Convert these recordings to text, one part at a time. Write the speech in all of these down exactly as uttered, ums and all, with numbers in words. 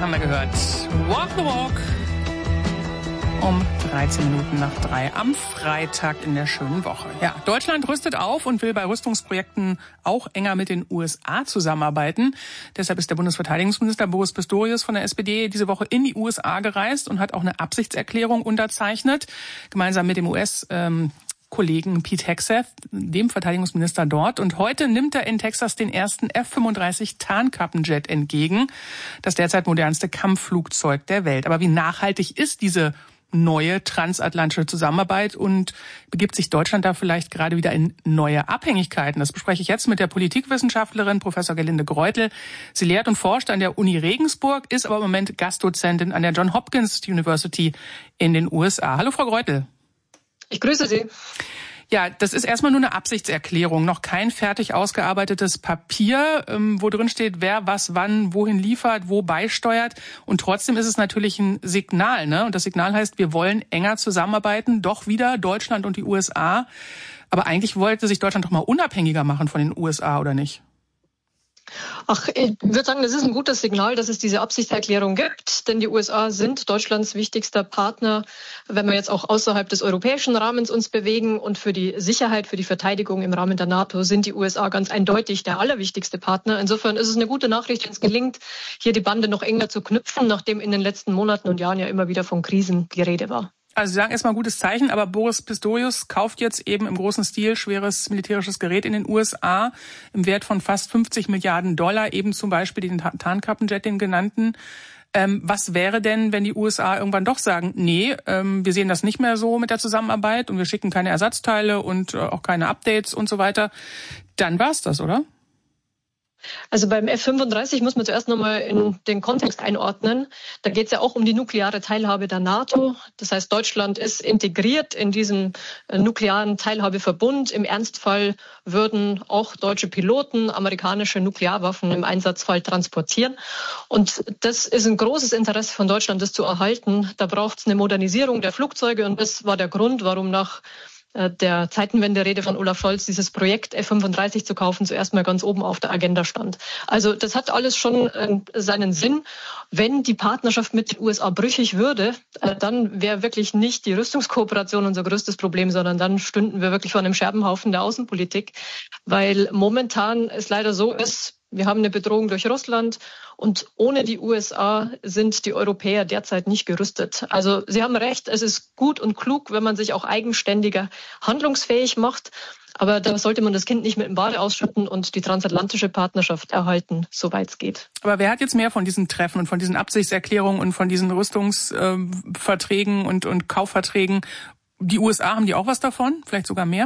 haben wir gehört. Walk the Walk. Um dreizehn Minuten nach drei am Freitag in der schönen Woche. Ja, Deutschland rüstet auf und will bei Rüstungsprojekten auch enger mit den U S A zusammenarbeiten. Deshalb ist der Bundesverteidigungsminister Boris Pistorius von der S P D diese Woche in die U S A gereist und hat auch eine Absichtserklärung unterzeichnet, gemeinsam mit dem U S ähm, Kollegen Pete Hegseth, dem Verteidigungsminister dort. Und heute nimmt er in Texas den ersten F fünfunddreißig Tarnkappenjet entgegen, das derzeit modernste Kampfflugzeug der Welt. Aber wie nachhaltig ist diese neue transatlantische Zusammenarbeit und begibt sich Deutschland da vielleicht gerade wieder in neue Abhängigkeiten? Das bespreche ich jetzt mit der Politikwissenschaftlerin Professor Gerlinde Greutel. Sie lehrt und forscht an der Uni Regensburg, ist aber im Moment Gastdozentin an der Johns Hopkins University in den U S A. Hallo, Frau Greutel. Ich grüße Sie. Ja, das ist erstmal nur eine Absichtserklärung, noch kein fertig ausgearbeitetes Papier, wo drin steht, wer was wann wohin liefert, wo beisteuert. Und trotzdem ist es natürlich ein Signal, ne? Und das Signal heißt, wir wollen enger zusammenarbeiten, doch wieder Deutschland und die U S A. Aber eigentlich wollte sich Deutschland doch mal unabhängiger machen von den U S A, oder nicht? Ach, ich würde sagen, das ist ein gutes Signal, dass es diese Absichtserklärung gibt, denn die U S A sind Deutschlands wichtigster Partner, wenn wir jetzt auch außerhalb des europäischen Rahmens uns bewegen, und für die Sicherheit, für die Verteidigung im Rahmen der NATO sind die U S A ganz eindeutig der allerwichtigste Partner. Insofern ist es eine gute Nachricht, wenn es gelingt, hier die Bande noch enger zu knüpfen, nachdem in den letzten Monaten und Jahren ja immer wieder von Krisen die Rede war. Also Sie sagen erstmal gutes Zeichen, aber Boris Pistorius kauft jetzt eben im großen Stil schweres militärisches Gerät in den U S A im Wert von fast fünfzig Milliarden Dollar, eben zum Beispiel den Tarnkappenjet, den genannten. Ähm, was wäre denn, wenn die U S A irgendwann doch sagen, nee, ähm, wir sehen das nicht mehr so mit der Zusammenarbeit und wir schicken keine Ersatzteile und äh, auch keine Updates und so weiter? Dann war's das, oder? Also beim F fünfunddreißig muss man zuerst nochmal in den Kontext einordnen. Da geht es ja auch um die nukleare Teilhabe der NATO. Das heißt, Deutschland ist integriert in diesem nuklearen Teilhabeverbund. Im Ernstfall würden auch deutsche Piloten amerikanische Nuklearwaffen im Einsatzfall transportieren. Und das ist ein großes Interesse von Deutschland, das zu erhalten. Da braucht es eine Modernisierung der Flugzeuge, und das war der Grund, warum nach der Zeitenwende-Rede von Olaf Scholz dieses Projekt F fünfunddreißig zu kaufen zuerst mal ganz oben auf der Agenda stand. Also das hat alles schon äh, seinen Sinn. Wenn die Partnerschaft mit den U S A brüchig würde, äh, dann wäre wirklich nicht die Rüstungskooperation unser größtes Problem, sondern dann stünden wir wirklich vor einem Scherbenhaufen der Außenpolitik, weil momentan es leider so ist, wir haben eine Bedrohung durch Russland, und ohne die U S A sind die Europäer derzeit nicht gerüstet. Also Sie haben recht, es ist gut und klug, wenn man sich auch eigenständiger handlungsfähig macht. Aber da sollte man das Kind nicht mit dem Bade ausschütten und die transatlantische Partnerschaft erhalten, soweit es geht. Aber wer hat jetzt mehr von diesen Treffen und von diesen Absichtserklärungen und von diesen Rüstungsverträgen äh, und, und Kaufverträgen? Die U S A, haben die auch was davon? Vielleicht sogar mehr?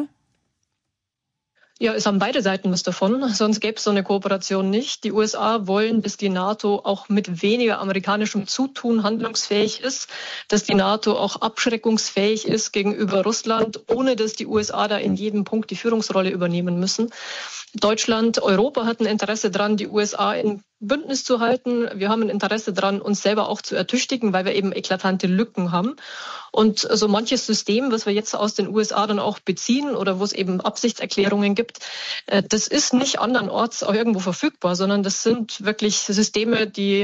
Ja, es haben beide Seiten was davon, sonst gäbe es so eine Kooperation nicht. Die U S A wollen, dass die NATO auch mit weniger amerikanischem Zutun handlungsfähig ist, dass die NATO auch abschreckungsfähig ist gegenüber Russland, ohne dass die U S A da in jedem Punkt die Führungsrolle übernehmen müssen. Deutschland, Europa hat ein Interesse daran, die U S A in Bündnis zu halten. Wir haben ein Interesse daran, uns selber auch zu ertüchtigen, weil wir eben eklatante Lücken haben. Und so manches System, was wir jetzt aus den U S A dann auch beziehen oder wo es eben Absichtserklärungen gibt, das ist nicht andernorts auch irgendwo verfügbar, sondern das sind wirklich Systeme, die